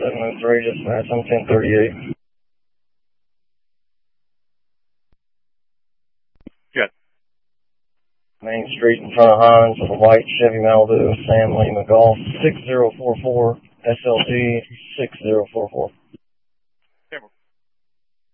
703, dispatch, I'm 1038. Good. Main Street in front of Hines with a white Chevy Malibu, Sam Lee McGough, 6044, SLT 6044.